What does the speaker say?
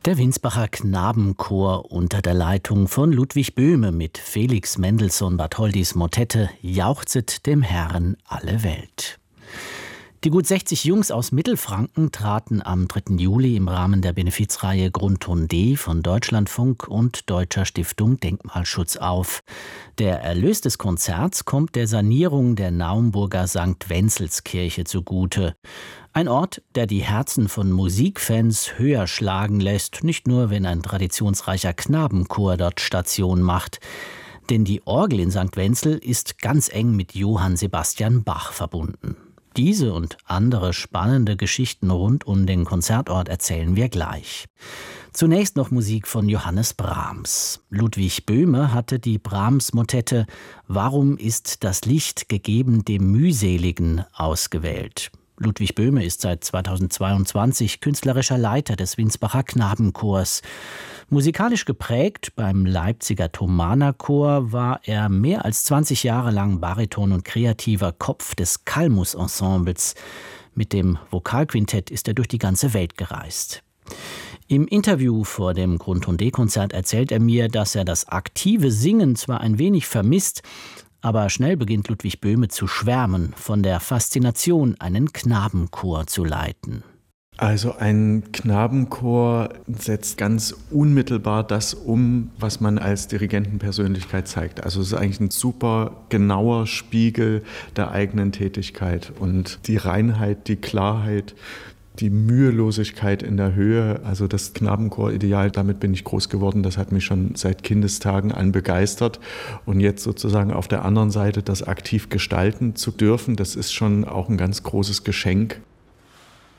Der Winsbacher Knabenchor unter der Leitung von Ludwig Böhme mit Felix Mendelssohn Bartholdys Motette »Jauchzet dem Herrn alle Welt«. Die gut 60 Jungs aus Mittelfranken traten am 3. Juli im Rahmen der Benefizreihe Grundton-D von Deutschlandfunk und Deutscher Stiftung Denkmalschutz auf. Der Erlös des Konzerts kommt der Sanierung der Naumburger St. Wenzelskirche zugute. Ein Ort, der die Herzen von Musikfans höher schlagen lässt, nicht nur, wenn ein traditionsreicher Knabenchor dort Station macht. Denn die Orgel in St. Wenzel ist ganz eng mit Johann Sebastian Bach verbunden. Diese und andere spannende Geschichten rund um den Konzertort erzählen wir gleich. Zunächst noch Musik von Johannes Brahms. Ludwig Böhme hatte die Brahms-Motette »Warum ist das Licht gegeben dem Mühseligen« ausgewählt. Ludwig Böhme ist seit 2022 künstlerischer Leiter des Winsbacher Knabenchors. Musikalisch geprägt beim Leipziger Thomanerchor war er mehr als 20 Jahre lang Bariton und kreativer Kopf des Kalmus-Ensembles. Mit dem Vokalquintett ist er durch die ganze Welt gereist. Im Interview vor dem Grundton-D-Konzert erzählt er mir, dass er das aktive Singen zwar ein wenig vermisst, aber schnell beginnt Ludwig Böhme zu schwärmen von der Faszination, einen Knabenchor zu leiten. Also ein Knabenchor setzt ganz unmittelbar das um, was man als Dirigentenpersönlichkeit zeigt. Also es ist eigentlich ein super genauer Spiegel der eigenen Tätigkeit und die Reinheit, die Klarheit, die Mühelosigkeit in der Höhe, also das Knabenchor-Ideal, damit bin ich groß geworden. Das hat mich schon seit Kindestagen an begeistert. Und jetzt sozusagen auf der anderen Seite das aktiv gestalten zu dürfen, das ist schon auch ein ganz großes Geschenk.